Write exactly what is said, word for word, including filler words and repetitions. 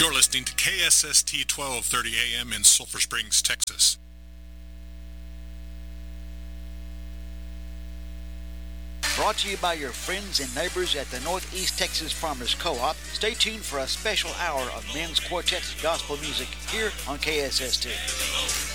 You're listening to K S S T twelve thirty A M in Sulphur Springs, Texas. Brought to you by your friends and neighbors at the Northeast Texas Farmers Co-op. Stay tuned for a special hour of men's quartet gospel music here on K S S T.